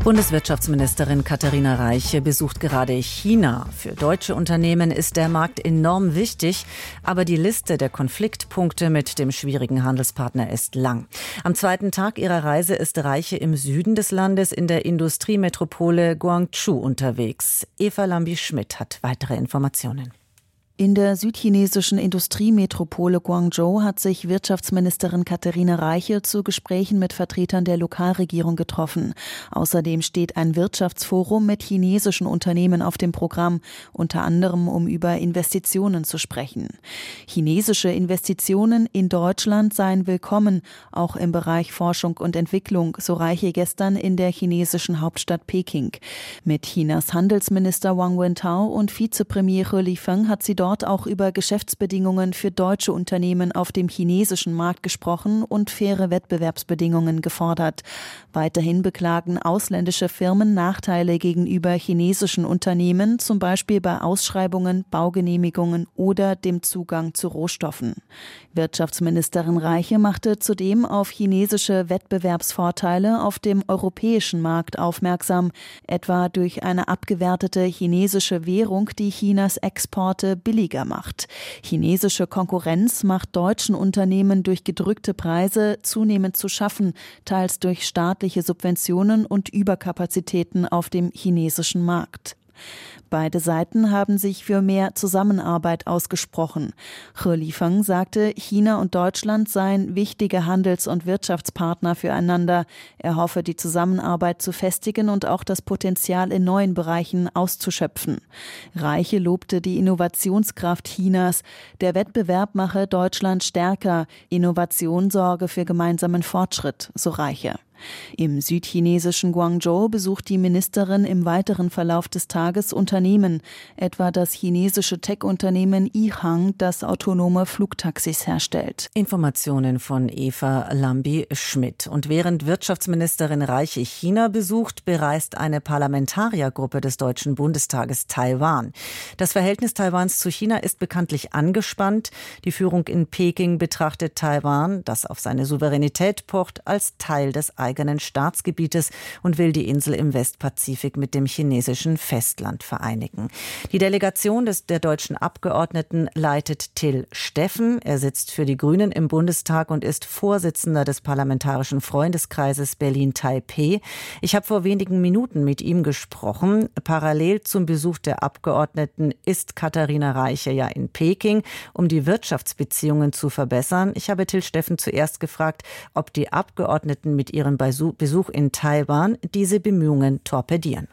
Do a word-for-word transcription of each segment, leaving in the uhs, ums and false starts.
Bundeswirtschaftsministerin Katharina Reiche besucht gerade China. Für deutsche Unternehmen ist der Markt enorm wichtig, aber die Liste der Konfliktpunkte mit dem schwierigen Handelspartner ist lang. Am zweiten Tag ihrer Reise ist Reiche im Süden des Landes in der Industriemetropole Guangzhou unterwegs. Eva Lambi-Schmidt hat weitere Informationen. In der südchinesischen Industriemetropole Guangzhou hat sich Wirtschaftsministerin Katharina Reiche zu Gesprächen mit Vertretern der Lokalregierung getroffen. Außerdem steht ein Wirtschaftsforum mit chinesischen Unternehmen auf dem Programm, unter anderem um über Investitionen zu sprechen. Chinesische Investitionen in Deutschland seien willkommen, auch im Bereich Forschung und Entwicklung, so Reiche gestern in der chinesischen Hauptstadt Peking. Mit Chinas Handelsminister Wang Wentao und Vizepremier He Lifeng hat sie dort auch über Geschäftsbedingungen für deutsche Unternehmen auf dem chinesischen Markt gesprochen und faire Wettbewerbsbedingungen gefordert. Weiterhin beklagen ausländische Firmen Nachteile gegenüber chinesischen Unternehmen, zum Beispiel bei Ausschreibungen, Baugenehmigungen oder dem Zugang zu Rohstoffen. Wirtschaftsministerin Reiche machte zudem auf chinesische Wettbewerbsvorteile auf dem europäischen Markt aufmerksam, etwa durch eine abgewertete chinesische Währung, die Chinas Exporte billiger macht. Chinesische Konkurrenz macht deutschen Unternehmen durch gedrückte Preise zunehmend zu schaffen, teils durch staatliche Subventionen und Überkapazitäten auf dem chinesischen Markt. Beide Seiten haben sich für mehr Zusammenarbeit ausgesprochen. He Lifeng sagte, China und Deutschland seien wichtige Handels- und Wirtschaftspartner füreinander. Er hoffe, die Zusammenarbeit zu festigen und auch das Potenzial in neuen Bereichen auszuschöpfen. Reiche lobte die Innovationskraft Chinas. Der Wettbewerb mache Deutschland stärker. Innovation sorge für gemeinsamen Fortschritt, so Reiche. Im südchinesischen Guangzhou besucht die Ministerin im weiteren Verlauf des Tages Unternehmen, etwa das chinesische Tech-Unternehmen Yihang, das autonome Flugtaxis herstellt. Informationen von Eva Lambi-Schmidt. Und während Wirtschaftsministerin Reiche China besucht, bereist eine Parlamentariergruppe des Deutschen Bundestages Taiwan. Das Verhältnis Taiwans zu China ist bekanntlich angespannt. Die Führung in Peking betrachtet Taiwan, das auf seine Souveränität pocht, als Teil des eigenen Staatsgebietes und will die Insel im Westpazifik mit dem chinesischen Festland vereinigen. Die Delegation des, der deutschen Abgeordneten leitet Till Steffen. Er sitzt für die Grünen im Bundestag und ist Vorsitzender des Parlamentarischen Freundeskreises Berlin-Taipeh. Ich habe vor wenigen Minuten mit ihm gesprochen. Parallel zum Besuch der Abgeordneten ist Katharina Reiche ja in Peking, um die Wirtschaftsbeziehungen zu verbessern. Ich habe Till Steffen zuerst gefragt, ob die Abgeordneten mit ihrem Besuch in Taiwan diese Bemühungen torpedieren.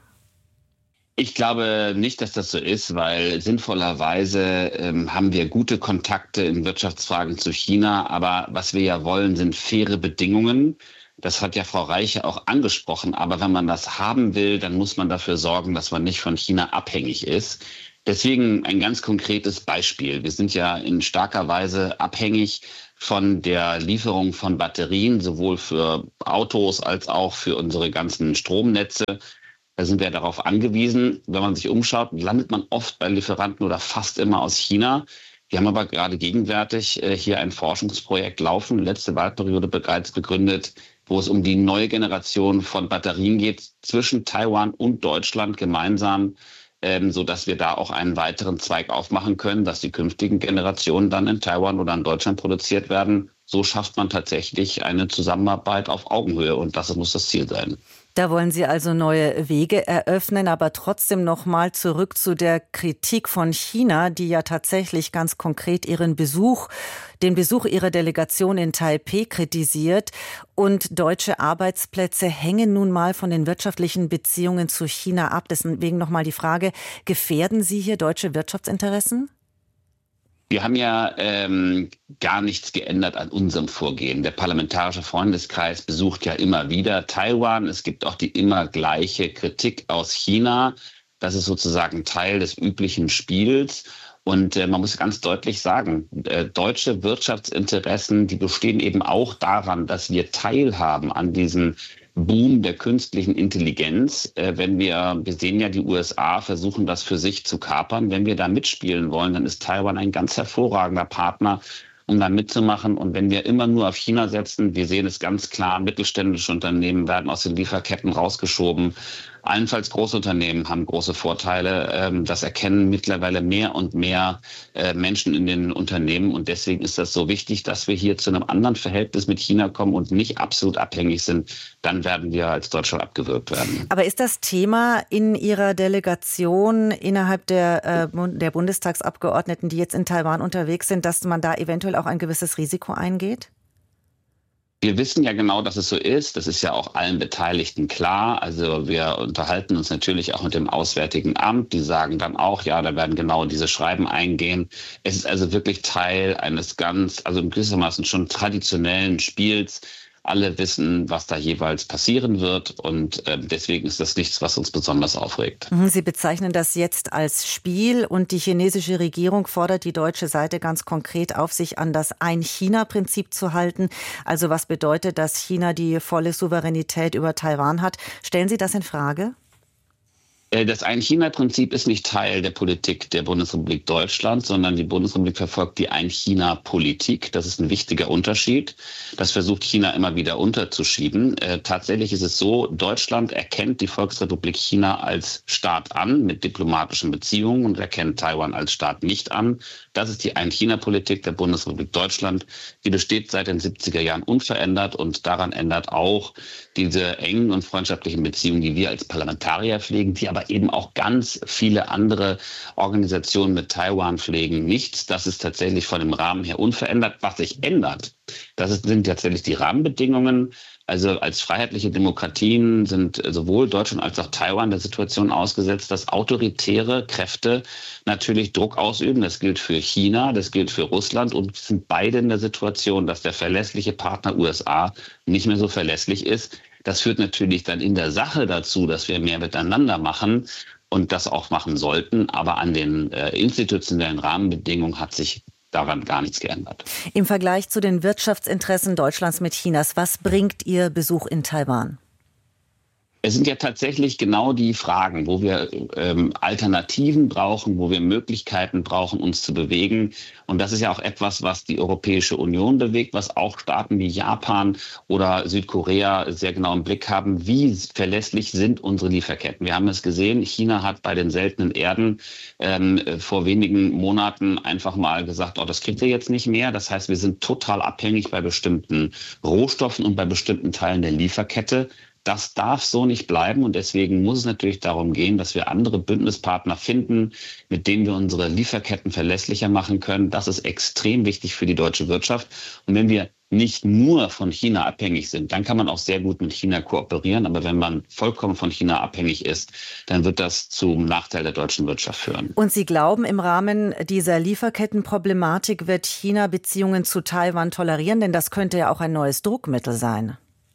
Ich glaube nicht, dass das so ist, weil sinnvollerweise ähm, haben wir gute Kontakte in Wirtschaftsfragen zu China. Aber was wir ja wollen, sind faire Bedingungen. Das hat ja Frau Reiche auch angesprochen. Aber wenn man das haben will, dann muss man dafür sorgen, dass man nicht von China abhängig ist. Deswegen ein ganz konkretes Beispiel. Wir sind ja in starker Weise abhängig von der Lieferung von Batterien, sowohl für Autos als auch für unsere ganzen Stromnetze. Da sind wir darauf angewiesen. Wenn man sich umschaut, landet man oft bei Lieferanten oder fast immer aus China. Wir haben aber gerade gegenwärtig hier ein Forschungsprojekt laufen, letzte Wahlperiode bereits begründet, wo es um die neue Generation von Batterien geht, zwischen Taiwan und Deutschland gemeinsam, Ähm, so dass wir da auch einen weiteren Zweig aufmachen können, dass die künftigen Generationen dann in Taiwan oder in Deutschland produziert werden. So schafft man tatsächlich eine Zusammenarbeit auf Augenhöhe und das muss das Ziel sein. Da wollen Sie also neue Wege eröffnen, aber trotzdem noch mal zurück zu der Kritik von China, die ja tatsächlich ganz konkret Ihren Besuch, den Besuch Ihrer Delegation in Taipeh kritisiert. Und deutsche Arbeitsplätze hängen nun mal von den wirtschaftlichen Beziehungen zu China ab. Deswegen noch mal die Frage, gefährden Sie hier deutsche Wirtschaftsinteressen? Wir haben ja ähm, gar nichts geändert an unserem Vorgehen. Der Parlamentarische Freundeskreis besucht ja immer wieder Taiwan. Es gibt auch die immer gleiche Kritik aus China. Das ist sozusagen Teil des üblichen Spiels. Und äh, man muss ganz deutlich sagen, äh, deutsche Wirtschaftsinteressen, die bestehen eben auch daran, dass wir teilhaben an diesen Boom der künstlichen Intelligenz. Äh, wenn wir, wir sehen ja, die U S A versuchen das für sich zu kapern. Wenn wir da mitspielen wollen, dann ist Taiwan ein ganz hervorragender Partner. um da mitzumachen. Und wenn wir immer nur auf China setzen, wir sehen es ganz klar, mittelständische Unternehmen werden aus den Lieferketten rausgeschoben. Allenfalls Großunternehmen haben große Vorteile. Das erkennen mittlerweile mehr und mehr Menschen in den Unternehmen. Und deswegen ist das so wichtig, dass wir hier zu einem anderen Verhältnis mit China kommen und nicht absolut abhängig sind. Dann werden wir als Deutschland abgewürgt werden. Aber ist das Thema in Ihrer Delegation innerhalb der, äh, der Bundestagsabgeordneten, die jetzt in Taiwan unterwegs sind, dass man da eventuell auch ein gewisses Risiko eingeht? Wir wissen ja genau, dass es so ist. Das ist ja auch allen Beteiligten klar. Also wir unterhalten uns natürlich auch mit dem Auswärtigen Amt. Die sagen dann auch, ja, da werden genau diese Schreiben eingehen. Es ist also wirklich Teil eines ganz, also gewissermaßen schon traditionellen Spiels. Alle wissen, was da jeweils passieren wird. Und äh, deswegen ist das nichts, was uns besonders aufregt. Sie bezeichnen das jetzt als Spiel und die chinesische Regierung fordert die deutsche Seite ganz konkret auf, sich an das Ein-China-Prinzip zu halten. Also was bedeutet, dass China die volle Souveränität über Taiwan hat? Stellen Sie das in Frage? Das Ein-China-Prinzip ist nicht Teil der Politik der Bundesrepublik Deutschland, sondern die Bundesrepublik verfolgt die Ein-China-Politik. Das ist ein wichtiger Unterschied. Das versucht China immer wieder unterzuschieben. Äh, tatsächlich ist es so, Deutschland erkennt die Volksrepublik China als Staat an mit diplomatischen Beziehungen und erkennt Taiwan als Staat nicht an. Das ist die Ein-China-Politik der Bundesrepublik Deutschland. Die besteht seit den siebziger Jahren unverändert und daran ändert auch diese engen und freundschaftlichen Beziehungen, die wir als Parlamentarier pflegen, die aber eben auch ganz viele andere Organisationen mit Taiwan pflegen, nichts. Das ist tatsächlich von dem Rahmen her unverändert. Was sich ändert, das sind tatsächlich die Rahmenbedingungen. Also als freiheitliche Demokratien sind sowohl Deutschland als auch Taiwan der Situation ausgesetzt, dass autoritäre Kräfte natürlich Druck ausüben. Das gilt für China, das gilt für Russland und sind beide in der Situation, dass der verlässliche Partner U S A nicht mehr so verlässlich ist. Das führt natürlich dann in der Sache dazu, dass wir mehr miteinander machen und das auch machen sollten. Aber an den äh, institutionellen Rahmenbedingungen hat sich daran gar nichts geändert. Im Vergleich zu den Wirtschaftsinteressen Deutschlands mit Chinas, was bringt Ihr Besuch in Taiwan? Es sind ja tatsächlich genau die Fragen, wo wir ähm, Alternativen brauchen, wo wir Möglichkeiten brauchen, uns zu bewegen. Und das ist ja auch etwas, was die Europäische Union bewegt, was auch Staaten wie Japan oder Südkorea sehr genau im Blick haben. Wie verlässlich sind unsere Lieferketten? Wir haben es gesehen, China hat bei den seltenen Erden ähm, vor wenigen Monaten einfach mal gesagt, oh, das kriegt ihr jetzt nicht mehr. Das heißt, wir sind total abhängig bei bestimmten Rohstoffen und bei bestimmten Teilen der Lieferkette. Das darf so nicht bleiben und deswegen muss es natürlich darum gehen, dass wir andere Bündnispartner finden, mit denen wir unsere Lieferketten verlässlicher machen können. Das ist extrem wichtig für die deutsche Wirtschaft. Und wenn wir nicht nur von China abhängig sind, dann kann man auch sehr gut mit China kooperieren. Aber wenn man vollkommen von China abhängig ist, dann wird das zum Nachteil der deutschen Wirtschaft führen. Und Sie glauben, im Rahmen dieser Lieferkettenproblematik wird China Beziehungen zu Taiwan tolerieren? Denn das könnte ja auch ein neues Druckmittel sein.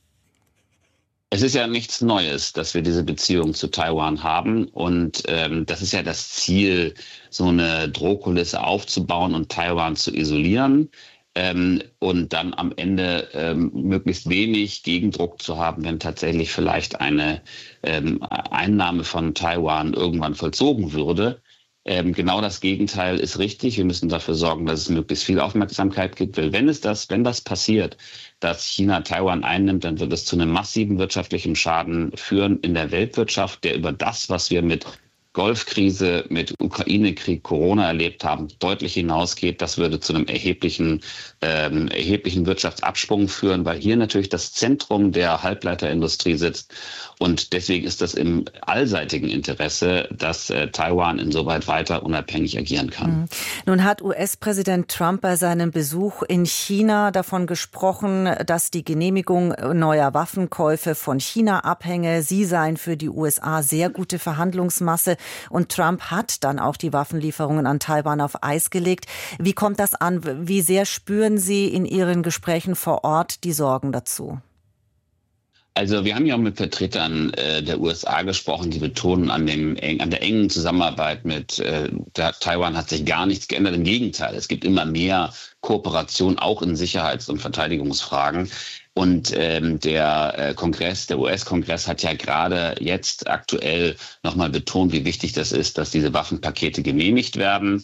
Es ist ja nichts Neues, dass wir diese Beziehung zu Taiwan haben. Und ähm, das ist ja das Ziel, so eine Drohkulisse aufzubauen und Taiwan zu isolieren. Ähm, und dann am Ende ähm, möglichst wenig Gegendruck zu haben, wenn tatsächlich vielleicht eine ähm, Einnahme von Taiwan irgendwann vollzogen würde. Ähm, genau das Gegenteil ist richtig. Wir müssen dafür sorgen, dass es möglichst viel Aufmerksamkeit gibt. Weil wenn es das, wenn das passiert, dass China Taiwan einnimmt, dann wird es zu einem massiven wirtschaftlichen Schaden führen in der Weltwirtschaft, der über das, was wir mit Golfkrise, mit Ukraine-Krieg, Corona erlebt haben, deutlich hinausgeht. Das würde zu einem erheblichen, ähm, erheblichen Wirtschaftsabsprung führen, weil hier natürlich das Zentrum der Halbleiterindustrie sitzt. Und deswegen ist das im allseitigen Interesse, dass äh, Taiwan insoweit weiter unabhängig agieren kann. Mhm. Nun hat U S-Präsident Trump bei seinem Besuch in China davon gesprochen, dass die Genehmigung neuer Waffenkäufe von China abhänge. Sie seien für die U S A sehr gute Verhandlungsmasse. Und Trump hat dann auch die Waffenlieferungen an Taiwan auf Eis gelegt. Wie kommt das an? Wie sehr spüren Sie in Ihren Gesprächen vor Ort die Sorgen dazu? Also wir haben ja auch mit Vertretern äh, der U S A gesprochen, die betonen, an, dem, an der engen Zusammenarbeit mit äh, der Taiwan hat sich gar nichts geändert. Im Gegenteil, es gibt immer mehr Kooperation, auch in Sicherheits- und Verteidigungsfragen. Und ähm, der äh, Kongress, der U S-Kongress hat ja gerade jetzt aktuell nochmal betont, wie wichtig das ist, dass diese Waffenpakete genehmigt werden.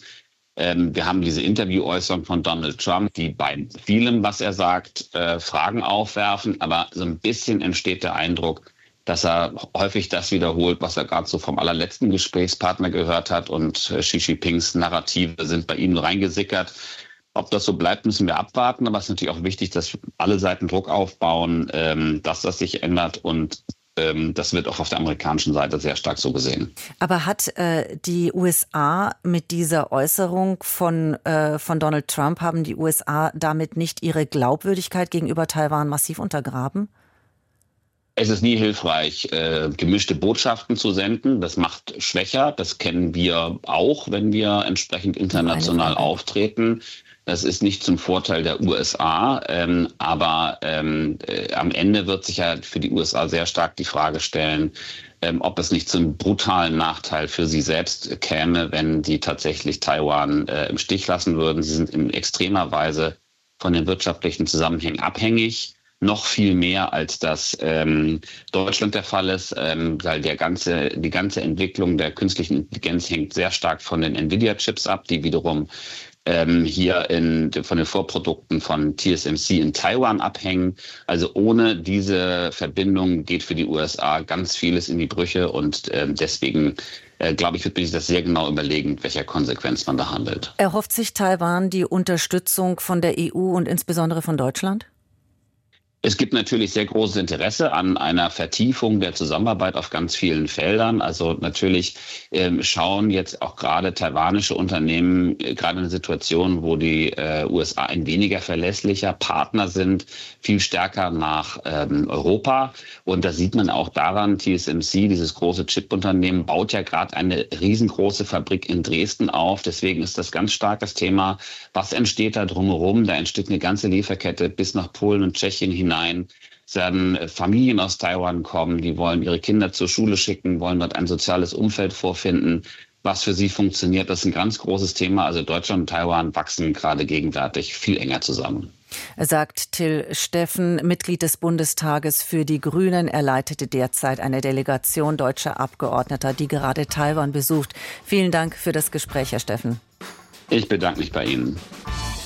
Ähm, wir haben diese Interviewäußerung von Donald Trump, die bei vielem, was er sagt, äh, Fragen aufwerfen. Aber so ein bisschen entsteht der Eindruck, dass er häufig das wiederholt, was er gerade so vom allerletzten Gesprächspartner gehört hat. Und äh, Xi Jinpings Narrative sind bei ihm reingesickert. Ob das so bleibt, müssen wir abwarten. Aber es ist natürlich auch wichtig, dass alle Seiten Druck aufbauen, ähm, dass das sich ändert. Und ähm, das wird auch auf der amerikanischen Seite sehr stark so gesehen. Aber hat äh, die U S A mit dieser Äußerung von, äh, von Donald Trump, haben die U S A damit nicht ihre Glaubwürdigkeit gegenüber Taiwan massiv untergraben? Es ist nie hilfreich, äh, gemischte Botschaften zu senden. Das macht schwächer. Das kennen wir auch, wenn wir entsprechend international auftreten. Das ist nicht zum Vorteil der U S A, ähm, aber ähm, äh, am Ende wird sich ja für die U S A sehr stark die Frage stellen, ähm, ob es nicht zum brutalen Nachteil für sie selbst käme, wenn sie tatsächlich Taiwan äh, im Stich lassen würden. Sie sind in extremer Weise von den wirtschaftlichen Zusammenhängen abhängig. Noch viel mehr, als das ähm, Deutschland der Fall ist, ähm, weil der ganze, die ganze Entwicklung der künstlichen Intelligenz hängt sehr stark von den Nvidia-Chips ab, die wiederum ähm, hier in, von den Vorprodukten von T S M C in Taiwan abhängen. Also ohne diese Verbindung geht für die U S A ganz vieles in die Brüche und ähm, deswegen äh, glaube ich, wird man sich das sehr genau überlegen, mit welcher Konsequenz man da handelt. Erhofft sich Taiwan die Unterstützung von der E U und insbesondere von Deutschland? Es gibt natürlich sehr großes Interesse an einer Vertiefung der Zusammenarbeit auf ganz vielen Feldern. Also natürlich ähm, schauen jetzt auch gerade taiwanische Unternehmen äh, gerade in einer Situation, wo die äh, U S A ein weniger verlässlicher Partner sind, viel stärker nach ähm, Europa. Und das sieht man auch daran, T S M C, dieses große Chip-Unternehmen, baut ja gerade eine riesengroße Fabrik in Dresden auf. Deswegen ist das ganz stark das Thema, was entsteht da drumherum? Da entsteht eine ganze Lieferkette bis nach Polen und Tschechien hinein. Hinein. Es werden Familien aus Taiwan kommen, die wollen ihre Kinder zur Schule schicken, wollen dort ein soziales Umfeld vorfinden, was für sie funktioniert. Das ist ein ganz großes Thema. Also Deutschland und Taiwan wachsen gerade gegenwärtig viel enger zusammen. Sagt Till Steffen, Mitglied des Bundestages für die Grünen. Er leitete derzeit eine Delegation deutscher Abgeordneter, die gerade Taiwan besucht. Vielen Dank für das Gespräch, Herr Steffen. Ich bedanke mich bei Ihnen.